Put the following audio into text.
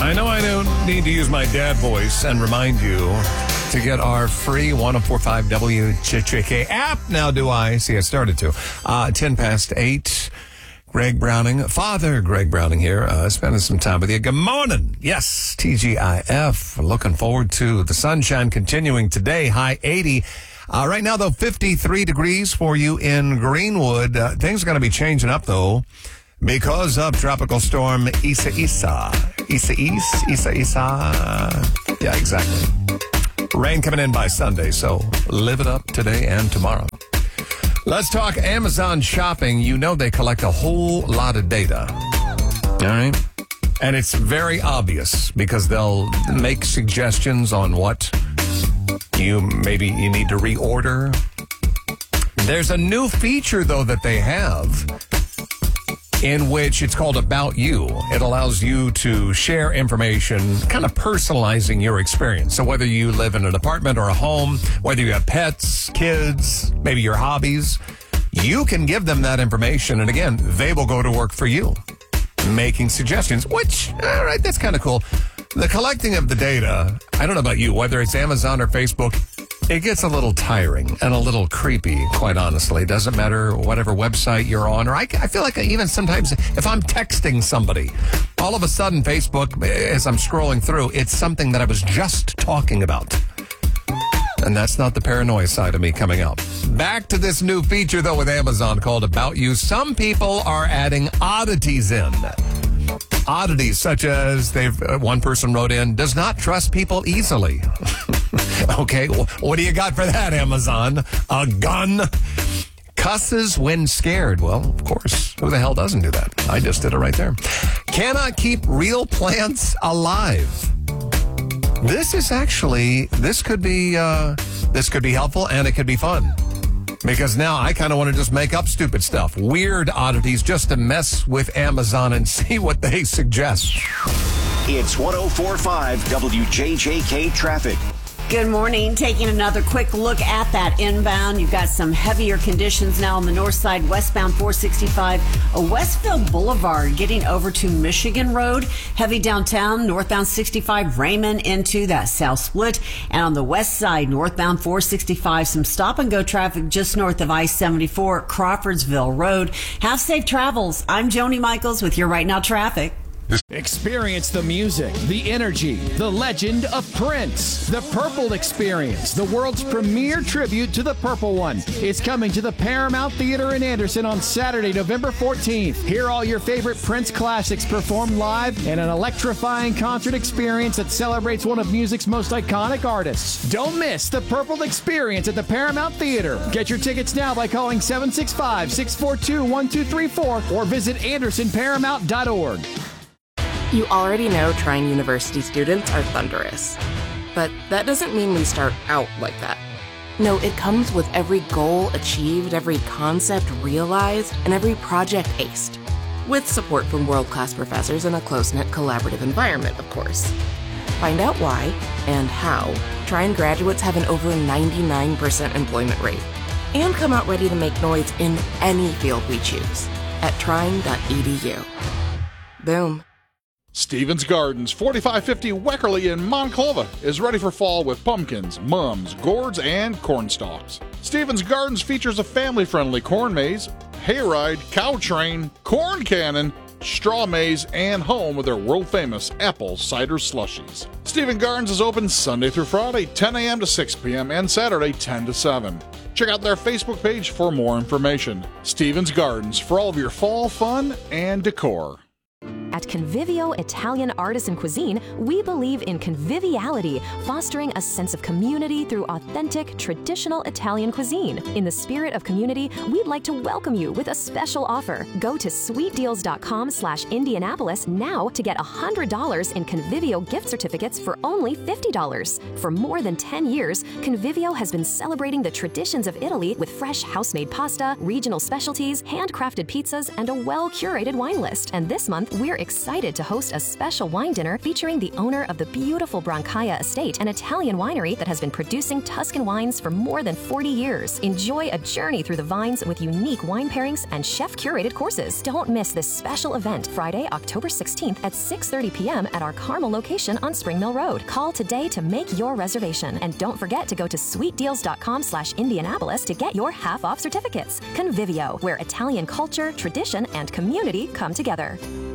I know I don't need to use my dad voice and remind you to get our free 1045 WJJK app. Now, do I? See, I started to. 10 past 8. Greg Browning, Father Greg Browning here, spending some time with you. Good morning. Yes, TGIF. Looking forward to the sunshine continuing today. High 80. Right now, though, 53 degrees for you in Greenwood. Things are going to be changing up, though, because of Tropical Storm Isa. Yeah, exactly. Rain coming in by Sunday, so live it up today and tomorrow. Let's talk Amazon shopping. You know they collect a whole lot of data. All right? And it's very obvious because they'll make suggestions on what you need to reorder. There's a new feature, though, that they have in which it's called About You. It allows you to share information, kind of personalizing your experience. So whether you live in an apartment or a home, whether you have pets, kids, maybe your hobbies, you can give them that information. And again, they will go to work for you, making suggestions, which, all right, that's kind of cool. The collecting of the data, I don't know about you, whether it's Amazon or Facebook, it gets a little tiring and a little creepy, quite honestly. It doesn't matter whatever website you're on. Or I feel like even sometimes if I'm texting somebody, all of a sudden Facebook, as I'm scrolling through, it's something that I was just talking about. And that's not the paranoia side of me coming out. Back to this new feature, though, with Amazon called About You. Some people are adding oddities in. Oddities such as one person wrote in, does not trust people easily. Okay, what do you got for that, Amazon? A gun? Cusses when scared. Well, of course, who the hell doesn't do that? I just did it right there. Cannot keep real plants alive. This could be helpful and it could be fun. Because now I kind of want to just make up stupid stuff, weird oddities, just to mess with Amazon and see what they suggest. It's 104.5 WJJK traffic. Good morning. Taking another quick look at that inbound. You've got some heavier conditions now on the north side, westbound 465, Westfield Boulevard, getting over to Michigan Road. Heavy downtown, northbound 65, Raymond into that south split. And on the west side, northbound 465, some stop and go traffic just north of I-74, Crawfordsville Road. Have safe travels. I'm Joni Michaels with your Right Now traffic. Experience the music, the energy, the legend of Prince. The Purple Experience, the world's premier tribute to the Purple One. It's coming to the Paramount Theater in Anderson on Saturday, November 14th. Hear all your favorite Prince classics performed live in an electrifying concert experience that celebrates one of music's most iconic artists. Don't miss the Purple Experience at the Paramount Theater. Get your tickets now by calling 765-642-1234 or visit AndersonParamount.org. You already know Trine University students are thunderous. But that doesn't mean we start out like that. No, it comes with every goal achieved, every concept realized, and every project aced. With support from world-class professors in a close-knit collaborative environment, of course. Find out why and how Trine graduates have an over 99% employment rate. And come out ready to make noise in any field we choose at trine.edu. Boom. Stevens Gardens, 4550 Weckerly in Monclova, is ready for fall with pumpkins, mums, gourds, and corn stalks. Stevens Gardens features a family-friendly corn maze, hayride, cow train, corn cannon, straw maze, and home with their world-famous apple cider slushies. Stevens Gardens is open Sunday through Friday, 10 a.m. to 6 p.m., and Saturday, 10 to 7. Check out their Facebook page for more information. Stevens Gardens, for all of your fall fun and decor. At Convivio Italian Artisan Cuisine, we believe in conviviality, fostering a sense of community through authentic, traditional Italian cuisine. In the spirit of community, we'd like to welcome you with a special offer. Go to sweetdeals.com/Indianapolis now to get $100 in Convivio gift certificates for only $50. For more than 10 years, Convivio has been celebrating the traditions of Italy with fresh house-made pasta, regional specialties, handcrafted pizzas, and a well-curated wine list. And this month, we're excited to host a special wine dinner featuring the owner of the beautiful Brancaia Estate, an Italian winery that has been producing Tuscan wines for more than 40 years. Enjoy a journey through the vines with unique wine pairings and chef-curated courses. Don't miss this special event, Friday, October 16th at 6:30 p.m. at our Carmel location on Spring Mill Road. Call today to make your reservation. And don't forget to go to sweetdeals.com/Indianapolis to get your half-off certificates. Convivio, where Italian culture, tradition, and community come together.